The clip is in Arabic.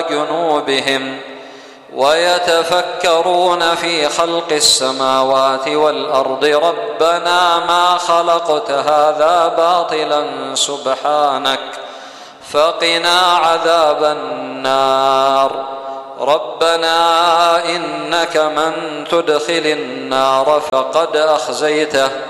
على جنوبهم ويتفكرون في خلق السماوات والأرض ربنا ما خلقت هذا باطلا سبحانك فقنا عذاب النار ربنا إنك من تدخل النار فقد أخزيته